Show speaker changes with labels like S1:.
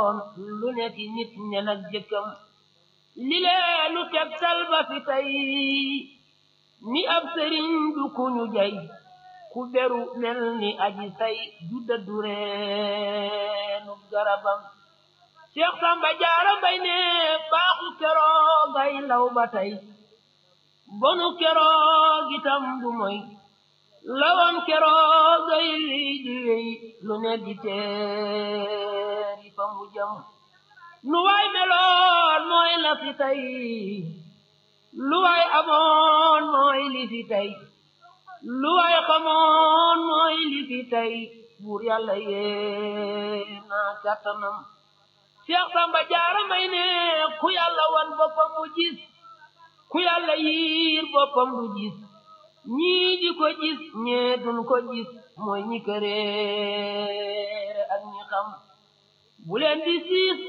S1: lu nekk nit ne nag jëkkam li leenu teg salba fi tey ni ab sëriñ du ku ñu jay ku beru mel ni aji say du dëddu reenu garabam Seex Samba Jaara Mbay ne baaxu keroog ay law ba tey bonu keroog itam du moy lawoon keroog ay di wey lu ne di teeri fa mu jëm nu waay meloon mooy la fi tey lu waay amoon mooy li fi tey lu waay xamoon mooy li fi tey buur yàlla yee naa kàttanam Seex Samba Jaara Mbay ne ku yàlla wan boppam mu gis ku yàlla yiir boppam du gis ñii di ko gis ñee duñ ko gis mooy ñi këreere ak ñi xam bu leen di siis